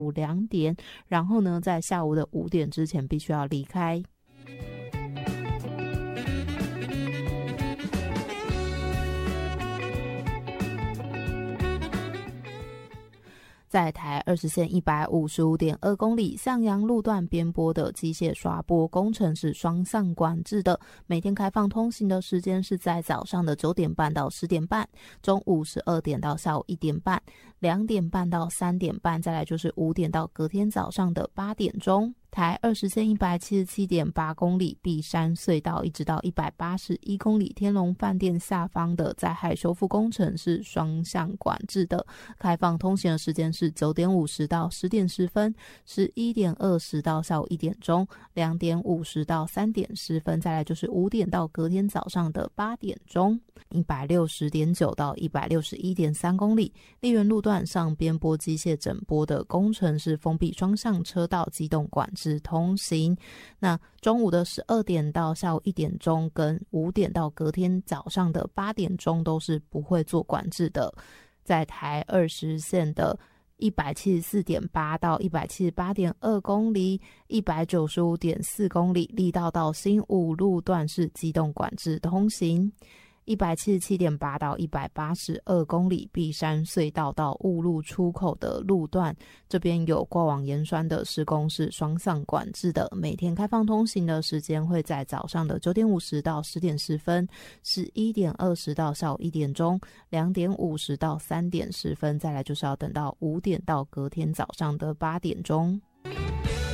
午2点，然后呢在下午的5点之前必须要离开。在台20线 155.2 公里向阳路段边坡的机械刷拨工程是双向管制的，每天开放通行的时间是在早上的9点半到10点半，中午12点到下午1点半，2点半到3点半，再来就是5点到隔天早上的8点钟。台20线 177.8 公里碧山隧道一直到181公里天龙饭店下方的灾害修复工程是双向管制的，开放通行的时间是9点50到10点10分，11点20到下午1点钟，2点50到3点10分，再来就是5点到隔天早上的8点钟。160.9到161.3公里丽园路段上边坡机械整波的工程是封闭双向车道机动管制通行，那中午的12点到下午1点钟跟5点到隔天早上的8点钟都是不会做管制的。在台20线的174.8到178.2公里195.4公里力道到新武路段是机动管制通行，177.8到182公里碧山隧道到雾路出口的路段，这边有挂网盐酸的施工是双向管制的，每天开放通行的时间会在早上的9点50到10点10分，11点20到下午1点钟，2点50到3点10分，再来就是要等到5点到隔天早上的8点钟。